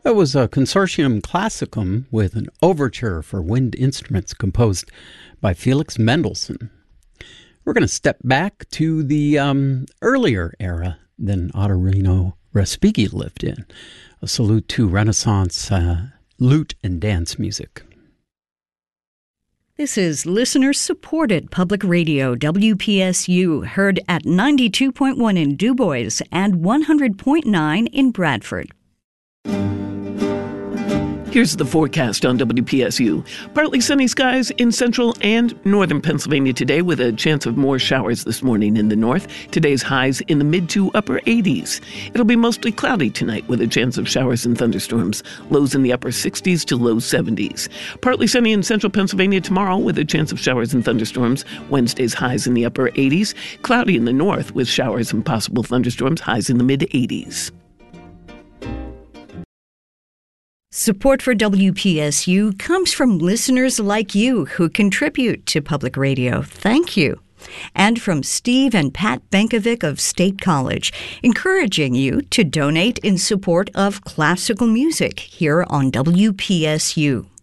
That was a Consortium Classicum with an overture for wind instruments composed by Felix Mendelssohn. We're going to step back to the earlier era than Ottorino Respighi lived in. A salute to Renaissance lute and dance music. This is listener-supported public radio, WPSU, heard at 92.1 in DuBois and 100.9 in Bradford. Here's the forecast on WPSU. Partly sunny skies in central and northern Pennsylvania today with a chance of more showers this morning in the north. Today's highs in the mid to upper 80s. It'll be mostly cloudy tonight with a chance of showers and thunderstorms. Lows in the upper 60s to low 70s. Partly sunny in central Pennsylvania tomorrow with a chance of showers and thunderstorms. Wednesday's highs in the upper 80s. Cloudy in the north with showers and possible thunderstorms. Highs in the mid 80s. Support for WPSU comes from listeners like you who contribute to public radio. Thank you. And from Steve and Pat Benkovic of State College, encouraging you to donate in support of classical music here on WPSU.